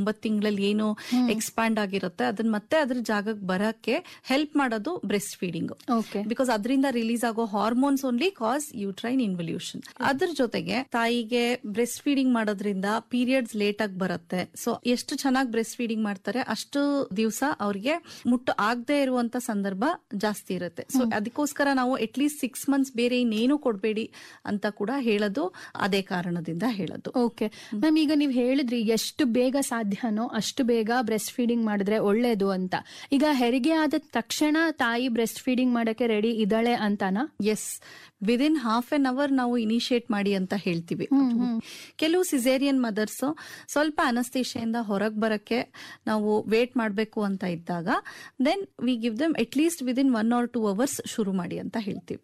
ತಿಂಗಳಲ್ಲಿ ಏನು ಎಕ್ಸ್ಪ್ಯಾಂಡ್ ಆಗಿರುತ್ತೆ ಅದನ್ನ ಮತ್ತೆ ಅದ್ರ ಜಾಗಕ್ಕೆ ಬರಕ್ಕೆ ಹೆಲ್ಪ್ ಮಾಡೋದು ಬ್ರೆಸ್ಟ್ ಫೀಡಿಂಗ್. ಬಿಕಾಸ್ ಅದರಿಂದ ರಿಲೀಸ್ ಆಗೋ ಹಾರ್ಮೋನ್ಸ್ ಓನ್ಲಿ ಕಾಸ್ ಯೂಟ್ರೈನ್ ಇನ್ವಲ್ಯೂಷನ್. ಅದ್ರ ಜೊತೆಗೆ ತಾಯಿಗೆ ಬ್ರೆಸ್ಟ್ ಫೀಡಿಂಗ್ ಮಾಡೋದ್ರಿಂದ ಪೀರಿಯಡ್ಸ್ ಲೇಟ್ ಆಗಿ ಬರುತ್ತೆ. ಸೊ ಎಷ್ಟು ಚೆನ್ನಾಗಿ ಬ್ರೆಸ್ಟ್ ಫೀಡಿಂಗ್ ಮಾಡ್ತಾರೆ ಅಷ್ಟು ದಿವಸ ಅವ್ರಿಗೆ ಮುಟ್ಟು ಆಗದೆ ಇರುವಂತ ಸಂದರ್ಭ ಜಾಸ್ತಿ ಇರುತ್ತೆ. ಸೊ ಅದಕ್ಕೋಸ್ಕರ ನಾವು ಅಟ್ಲೀಸ್ಟ್ 6 months ಬೇರೆ ಇನ್ನೇನು ಕೊಡ್ಬೇಡಿ ಅಂತ ಕೂಡ ಹೇಳೋದು ಅದೇ ಕಾರಣದಿಂದ ಹೇಳೋದು. ಓಕೆ ಮ್ಯಾಮ್, ಈಗ ನೀವು ಹೇಳಿದ್ರಿ ಎಷ್ಟು ಬೇಗ ಸಾಧ್ಯನೋ ಅಷ್ಟು ಬೇಗ ಬ್ರೆಸ್ಟ್ ಫೀಡಿಂಗ್ ಮಾಡಿದ್ರೆ ಒಳ್ಳೇದು ಅಂತ. ಈಗ ಹೆರಿಗೆ ಆದ ತಕ್ಷಣ ತಾಯಿ ಬ್ರೆಸ್ಟ್ ಫೀಡಿಂಗ್ ಮಾಡಕ್ಕೆ ರೆಡಿ ಇದ್ದಾಳೆ ಅಂತಾನಾ? S, within half an hour ನಾವು ಇನಿಶಿಯೇಟ್ ಮಾಡಿ ಅಂತ ಹೇಳ್ತೀವಿ. ಕೆಲವು ಸಿಸೇರಿಯನ್ ಮದರ್ಸ್ ಸ್ವಲ್ಪ ಅನಸ್ತೇಶಿಯಿಂದ ಹೊರಗೆ ಬರಕ್ಕೆ ನಾವು ವೇಟ್ ಮಾಡಬೇಕು ಅಂತ ಇದ್ದಾಗ then we give them at least within 1 or 2 hours ಶುರು ಮಾಡಿ ಅಂತ ಹೇಳ್ತೀವಿ.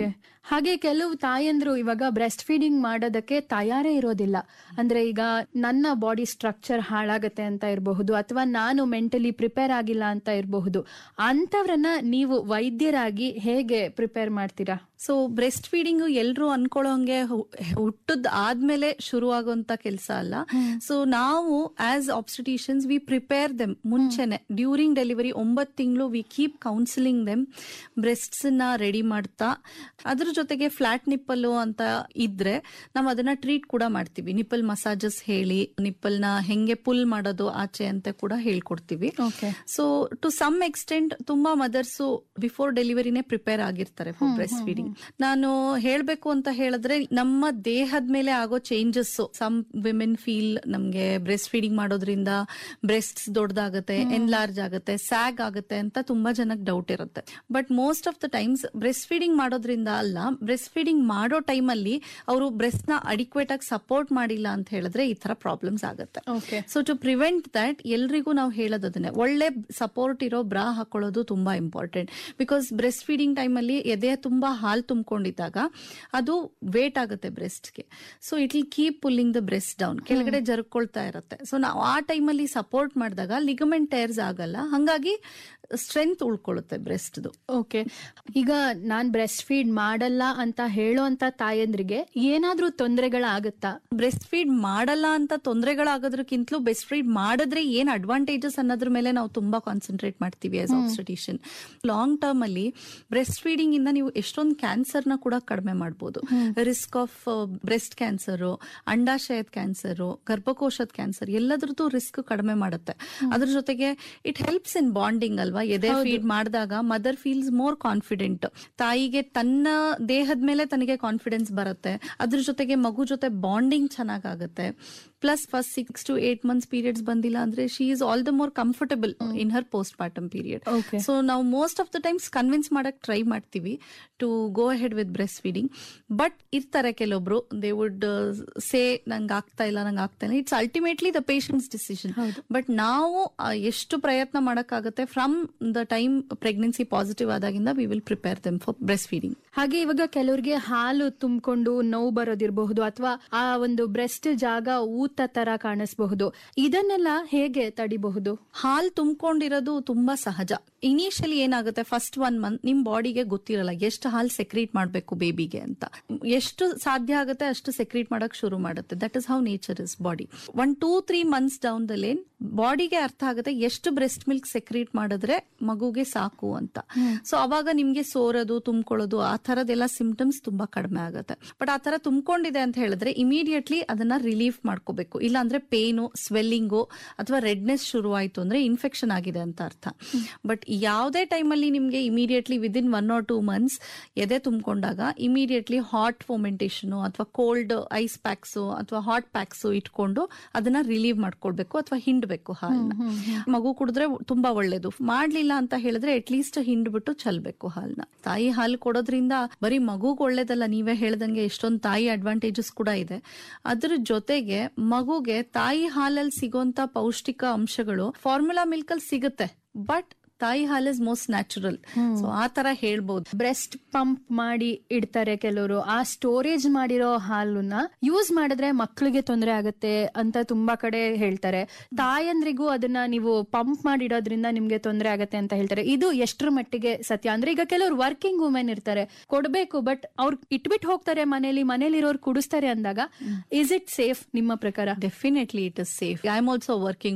ಹಾಗೆ ಕೆಲವು ತಾಯಂದ್ರು ಇವಾಗ ಬ್ರೆಸ್ಟ್ ಫೀಡಿಂಗ್ ಮಾಡೋದಕ್ಕೆ ತಯಾರೇ ಇರೋದಿಲ್ಲ. ಅಂದ್ರೆ ಈಗ ನನ್ನ ಬಾಡಿ ಸ್ಟ್ರಕ್ಚರ್ ಹಾಳಾಗತ್ತೆ ಅಂತ ಇರಬಹುದು, ಅಥವಾ ನಾನು ಮೆಂಟಲಿ ಪ್ರಿಪೇರ್ ಆಗಿಲ್ಲ ಅಂತ ಇರಬಹುದು. ಅಂತವ್ರನ್ನ ನೀವು ವೈದ್ಯರಾಗಿ ಹೇಗೆ ಪ್ರಿಪೇರ್ ಮಾಡ್ತೀರಾ? ಸೊ ಬ್ರೆಸ್ಟ್ ಫೀಡಿಂಗ್ ಎಲ್ರು ಅನ್ಕೊಳ್ಳೋಂಗೆ ಹುಟ್ಟದ್ ಆದ್ಮೇಲೆ ಶುರುವಾಗುವಂತ ಕೆಲಸ ಅಲ್ಲ. ಸೊ ನಾವು ಆಸ್ ಆಬ್ಸ್ಟಿಟಿಷಿಯನ್ಸ್ ವಿ ಪ್ರಿಪೇರ್ ದೆಮ್ ಮುಂಚೆನೆ. ಡ್ಯೂರಿಂಗ್ ಡೆಲಿವರಿ 9 ತಿಂಗಳು ವಿ ಕೀಪ್ ಕೌನ್ಸಿಲಿಂಗ್ ದೆಮ್, ಬ್ರೆಸ್ಟ್ಸ್ ನ ರೆಡಿ ಮಾಡ್ತಾ. ಅದ್ರ ಜೊತೆಗೆ ಫ್ಲಾಟ್ ನಿಪ್ಪಲ್ ಅಂತ ಇದ್ರೆ ನಾವು ಅದನ್ನ ಟ್ರೀಟ್ ಕೂಡ ಮಾಡ್ತೀವಿ. ನಿಪ್ಪಲ್ ಮಸಾಜಸ್ ಹೇಳಿ ನಿಪ್ಪಲ್ ನ ಹೆಂಗೆ ಪುಲ್ ಮಾಡೋದು ಆಚೆ ಅಂತ ಕೂಡ ಹೇಳ್ಕೊಡ್ತೀವಿ. ಸೊ ಟು ಸಮ್ ಎಕ್ಸ್ಟೆಂಟ್ ತುಂಬಾ ಮದರ್ಸ್ ಬಿಫೋರ್ ಡೆಲಿವರಿನೇ ಪ್ರಿಪೇರ್ ಆಗಿರ್ತಾರೆ ಫಾರ್ ಬ್ರೆಸ್ಟ್ ಫೀಡಿಂಗ್. ನಾನು ಹೇಳ್ಬೇಕು ಅಂತ ಹೇಳಿದ್ರೆ ನಮ್ಮ ದೇಹದ ಮೇಲೆ ಆಗೋ ಚೇಂಜಸ್, ಸಮ್ ವಿಮೆನ್ ಫೀಲ್ ನಮ್ಗೆ ಬ್ರೆಸ್ಟ್ ಫೀಡಿಂಗ್ ಮಾಡೋದ್ರಿಂದ ಬ್ರೆಸ್ಟ್ ದೊಡ್ಡದಾಗುತ್ತೆ, ಎನ್ಲಾರ್ಜ್ ಆಗುತ್ತೆ, ಸ್ಯಾಗ್ ಆಗುತ್ತೆ ಅಂತ ತುಂಬಾ ಜನಕ್ಕೆ ಡೌಟ್ ಇರುತ್ತೆ. But most of the times breast feeding ಮಾಡೋದ್ರಿಂದ ಅಲ್ಲ, ಬ್ರೆಸ್ಟ್ ಫೀಡಿಂಗ್ ಮಾಡೋ ಟೈಮ್ ಅಲ್ಲಿ ಅವರು ಬ್ರೆಸ್ಟ್ ನ ಅಡಿಕ್ವೇಟ್ ಆಗಿ ಸಪೋರ್ಟ್ ಮಾಡಿಲ್ಲ ಅಂತ ಹೇಳಿದ್ರೆ ಈ ತರ ಪ್ರಾಬ್ಲಮ್ಸ್ ಆಗುತ್ತೆ. ಸೊ ಟು ಪ್ರಿವೆಂಟ್ ದಟ್ ಎಲ್ರಿಗೂ ನಾವು ಹೇಳೋದನ್ನೇ, ಒಳ್ಳೆ ಸಪೋರ್ಟ್ ಇರೋ ಬ್ರಾ ಹಾಕೊಳ್ಳೋದು ತುಂಬಾ important. Because breast feeding time ಅಲ್ಲಿ ಎದೆ ತುಂಬಾ ಹಾಲು ತುಂಬಿಕೊಂಡಿದ್ದಾಗ ಅದು ವೇಟ್ ಆಗುತ್ತೆ ಬ್ರೆಸ್ಟ್ಗೆ. So it will keep pulling the breast down, ಕೆಳಗಡೆ ಜರ್ಕೊಳ್ತಾ ಇರುತ್ತೆ. ಸೊ ನಾವು ಆ ಟೈಮಲ್ಲಿ ಸಪೋರ್ಟ್ ಮಾಡಿದಾಗ ಲಿಗಮೆಂಟ್ ಟೈರ್ಸ್ ಆಗಲ್ಲ, ಹಂಗಾಗಿ ಸ್ಟ್ರೆಂತ್ ಉಳ್ಕೊಳ್ಳುತ್ತೆ ಬ್ರೆಸ್ಟ್ದು. ಓಕೆ, ಈಗ ನಾನ್ ಬ್ರೆಸ್ಟ್ ಫೀಡ್ ಮಾಡಲ್ಲ ಅಂತ ಹೇಳೋಂತ ತಾಯಂದ್ರಿಗೆ ಏನಾದ್ರೂ ತೊಂದರೆಗಳಾಗುತ್ತಾ? ಬ್ರೆಸ್ಟ್ ಫೀಡ್ ಮಾಡಲ್ಲ ಅಂತ ತೊಂದರೆಗಳಾಗೋದ್ರಕ್ಕಿಂತಲೂ ಬ್ರೆಸ್ಟ್ ಫೀಡ್ ಮಾಡಿದ್ರೆ ಏನ್ ಅಡ್ವಾಂಟೇಜಸ್ ಅನ್ನೋದ್ರ ಮೇಲೆ ನಾವು ತುಂಬಾ ಕಾನ್ಸಂಟ್ರೇಟ್ ಮಾಡ್ತೀವಿ ಆಸ್ ಆಬ್ಸ್ಟಿಟಿಷಿಯನ್. ಲಾಂಗ್ ಟರ್ಮ್ ಅಲ್ಲಿ ಬ್ರೆಸ್ಟ್ ಫೀಡಿಂಗ್ ಇಂದ ನೀವು ಎಷ್ಟೊಂದು ಕ್ಯಾನ್ಸರ್ ನ ಕೂಡ ಕಡಿಮೆ ಮಾಡಬಹುದು. Risk of breast cancer, ಅಂಡಾಶಯದ cancer, ಗರ್ಭಕೋಶದ cancer ಎಲ್ಲದ್ರದ್ದು risk ಕಡಿಮೆ ಮಾಡುತ್ತೆ. ಅದ್ರ ಜೊತೆಗೆ ಇಟ್ ಹೆಲ್ಪ್ಸ್ ಇನ್ ಬಾಂಡಿಂಗ್ ಅಲ್ವಾ. ಎದೆ ಫೀಡ್ ಮಾಡಿದಾಗ ಮದರ್ ಫೀಲ್ಸ್ ಮೋರ್ ಕಾನ್ಫಿಡೆಂಟ್. ತಾಯಿಗೆ ತನ್ನ ದೇಹದ ಮೇಲೆ ತನಗೆ ಕಾನ್ಫಿಡೆನ್ಸ್ ಬರುತ್ತೆ. ಅದ್ರ ಜೊತೆಗೆ ಮಗು ಜೊತೆ ಬಾಂಡಿಂಗ್ ಚೆನ್ನಾಗಾಗುತ್ತೆ. Plus first 6 to 8 months periods ಬಂದಿಲ್ಲ ಅಂದ್ರೆ she is all the more comfortable in Har post partum period. So ನಾವು most of the times convince ಮಾಡಕ್ ಟ್ರೈ ಮಾಡ್ತೀವಿ to go ahead with breast feeding. But ಇರ್ತಾರೆ ಕೆಲವೊಬ್ರು, they would say ನಂಗೆ ಆಗ್ತಾ ಇಲ್ಲ. It's ultimately the patients decision. But ನಾವು ಎಷ್ಟು ಪ್ರಯತ್ನ ಮಾಡಕ್ಕಾಗುತ್ತೆ from the time pregnancy positive ಆದಾಗಿಂದ we will prepare them for breast feeding. ಹಾಗೆ ಇವಾಗ ಕೆಲವರಿಗೆ ಹಾಲು ತುಂಬಿಕೊಂಡು ನೋವು ಬರೋದಿರಬಹುದು, ಅಥವಾ ಆ ಒಂದು ಬ್ರೆಸ್ಟ್ ಜಾಗ ಊತ ತರ ಕಾಣಿಸಬಹುದು. ಇದನ್ನೆಲ್ಲ ಹೇಗೆ ತಡಿಬಹುದು? ಹಾಲು ತುಂಬಿಕೊಂಡಿರೋದು ತುಂಬಾ ಸಹಜ. ಇನಿಷಿಯಲಿ ಏನಾಗುತ್ತೆ, ಫಸ್ಟ್ 1 month ನಿಮ್ ಬಾಡಿಗೆ ಗೊತ್ತಿರಲ್ಲ ಎಷ್ಟು ಹಾಲು ಸೆಕ್ರೀಟ್ ಮಾಡಬೇಕು ಬೇಬಿಗೆ ಅಂತ. ಎಷ್ಟು ಸಾಧ್ಯ ಆಗುತ್ತೆ ಅಷ್ಟು ಸೆಕ್ರೀಟ್ ಮಾಡಕ್ ಶುರು ಮಾಡುತ್ತೆ. That is how nature is body. 1, 2, 3 months down the lane ಬಾಡಿಗೆ ಅರ್ಥ ಆಗುತ್ತೆ ಎಷ್ಟು ಬ್ರೆಸ್ಟ್ ಮಿಲ್ಕ್ ಸೆಕ್ರೀಟ್ ಮಾಡಿದ್ರೆ ಮಗುಗೆ ಸಾಕು ಅಂತ. ಸೊ ಅವಾಗ ನಿಮ್ಗೆ ಸೋರೋದು, ತುಂಬಿಕೊಳ್ಳೋದು, ಆ ತರದೆಲ್ಲ ಸಿಂಪ್ಟಮ್ಸ್ ತುಂಬಾ ಕಡಿಮೆ ಆಗುತ್ತೆ. ಬಟ್ ಆ ತರ ತುಂಬಿಕೊಂಡಿದೆ ಅಂತ ಹೇಳಿದ್ರೆ ಇಮಿಡಿಯೇಟ್ಲಿ ಅದನ್ನ ರಿಲೀಫ್ ಮಾಡ್ಕೋಬೇಕು. ಇಲ್ಲ ಅಂದ್ರೆ ಪೇನು, ಸ್ವೆಲ್ಲಿಂಗು ಅಥವಾ ರೆಡ್ನೆಸ್ ಶುರು ಆಯ್ತು ಅಂದ್ರೆ ಇನ್ಫೆಕ್ಷನ್ ಆಗಿದೆ ಅಂತ ಅರ್ಥ. ಬಟ್ ಯಾವುದೇ ಟೈಮಲ್ಲಿ ನಿಮ್ಗೆ ಇಮಿಡಿಯೇಟ್ಲಿ ವಿದಿನ್ 1 or 2 months ಎದೆ ತುಂಬಿಕೊಂಡಾಗ ಇಮಿಡಿಯೇಟ್ಲಿ ಹಾಟ್ ಫೋಮೆಂಟೇಶನ್ ಅಥವಾ ಕೋಲ್ಡ್ ಐಸ್ ಪ್ಯಾಕ್ಸ್ ಅಥವಾ ಹಾಟ್ ಪ್ಯಾಕ್ಸ್ ಇಟ್ಕೊಂಡು ಅದನ್ನ ರಿಲೀವ್ ಮಾಡ್ಕೊಳ್ಬೇಕು ಅಥವಾ ಹಿಂಡ್ಬೇಕು ಹಾಲನ್ನ. ಮಗು ಕುಡಿದ್ರೆ ತುಂಬಾ ಒಳ್ಳೇದು. ಮಾಡ್ಲಿಲ್ಲ ಅಂತ ಹೇಳಿದ್ರೆ ಅಟ್ ಲೀಸ್ಟ್ ಹಿಂಡ್ಬಿಟ್ಟು ಚಲ್ಬೇಕು ಹಾಲನ್ನ. ತಾಯಿ ಹಾಲು ಕೊಡೋದ್ರಿಂದ ಬರೀ ಮಗುಗ್ ಒಳ್ಳೇದಲ್ಲ, ನೀವೇ ಹೇಳ್ದಂಗೆ ಎಷ್ಟೊಂದು ತಾಯಿ ಅಡ್ವಾಂಟೇಜಸ್ ಕೂಡ ಇದೆ. ಅದ್ರ ಜೊತೆಗೆ ಮಗುಗೆ ತಾಯಿ ಹಾಲಲ್ಲಿ ಸಿಗೋಂತ ಪೌಷ್ಟಿಕ ಅಂಶಗಳು ಫಾರ್ಮುಲಾ ಮಿಲ್ಕ್ ಅಲ್ಲಿ ಸಿಗುತ್ತೆ. ಬಟ್ ತಾಯಿ ಹಾಲ್ ಇಸ್ ಮೋಸ್ಟ್ ನ್ಯಾಚುರಲ್. ಸೊ ಆ ತರ ಹೇಳ್ಬಹುದು. ಬ್ರೆಸ್ಟ್ ಪಂಪ್ ಮಾಡಿ ಇಡ್ತಾರೆ ಕೆಲವರು. ಆ ಸ್ಟೋರೇಜ್ ಮಾಡಿರೋ ಹಾಲನ್ನ ಯೂಸ್ ಮಾಡಿದ್ರೆ ಮಕ್ಕಳಿಗೆ ತೊಂದರೆ ಆಗುತ್ತೆ ಅಂತ ತುಂಬಾ ಕಡೆ ಹೇಳ್ತಾರೆ. ತಾಯಂದ್ರಿಗೂ ಅದನ್ನ ನೀವು ಪಂಪ್ ಮಾಡಿ ಇಡೋದ್ರಿಂದ ನಿಮ್ಗೆ ತೊಂದರೆ ಆಗತ್ತೆ ಅಂತ ಹೇಳ್ತಾರೆ. ಇದು ಎಷ್ಟರ ಮಟ್ಟಿಗೆ ಸತ್ಯ? ಅಂದ್ರೆ ಈಗ ಕೆಲವರು ವರ್ಕಿಂಗ್ ವುಮೆನ್ ಇರ್ತಾರೆ, ಕೊಡ್ಬೇಕು, ಬಟ್ ಅವ್ರು ಇಟ್ಬಿಟ್ಟು ಹೋಗ್ತಾರೆ ಮನೇಲಿರೋರು ಕುಡಿಸ್ತಾರೆ ಅಂದಾಗ ಇಸ್ ಇಟ್ ಸೇಫ್ ನಿಮ್ಮ ಪ್ರಕಾರ? Definitely it is safe. I am also working